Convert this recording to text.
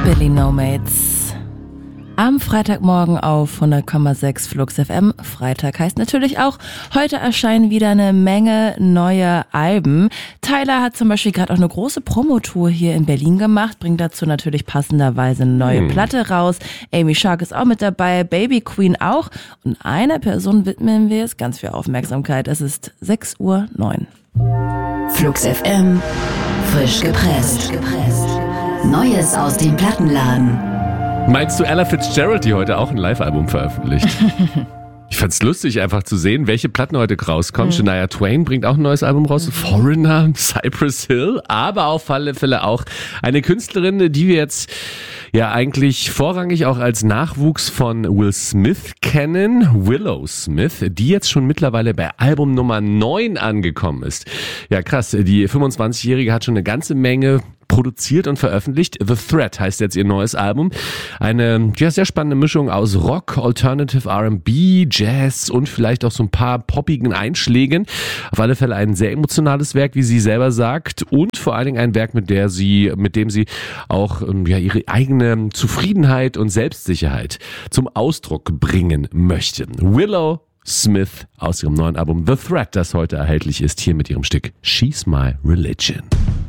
Billy Nomads. Am Freitagmorgen auf 100,6 Flux FM. Freitag heißt natürlich auch, heute erscheinen wieder eine Menge neue Alben. Tyler hat zum Beispiel gerade auch eine große Promotour hier in Berlin gemacht, bringt dazu natürlich passenderweise eine neue Platte raus. Amy Shark ist auch mit dabei, Baby Queen auch. Und einer Person widmen wir jetzt ganz viel Aufmerksamkeit. Es ist 6:09 Uhr. Flux FM, frisch gepresst. Neues aus dem Plattenladen. Meinst du, Ella Fitzgerald, die heute auch ein Live-Album veröffentlicht? Ich fand's lustig, einfach zu sehen, welche Platten heute rauskommen. Shania Twain bringt auch ein neues Album raus. Foreigner, Cypress Hill, aber auf alle Fälle auch eine Künstlerin, die wir jetzt ja eigentlich vorrangig auch als Nachwuchs von Will Smith kennen. Willow Smith, die jetzt schon mittlerweile bei Album Nummer 9 angekommen ist. Ja, krass, die 25-Jährige hat schon eine ganze Menge produziert und veröffentlicht. The Threat heißt jetzt ihr neues Album. Eine sehr spannende Mischung aus Rock, Alternative R&B, Jazz und vielleicht auch so ein paar poppigen Einschlägen. Auf alle Fälle ein sehr emotionales Werk, wie sie selber sagt, und vor allen Dingen ein Werk, mit dem sie auch ihre eigene Zufriedenheit und Selbstsicherheit zum Ausdruck bringen möchte. Willow Smith aus ihrem neuen Album The Threat, das heute erhältlich ist, hier mit ihrem Stück She's My Religion.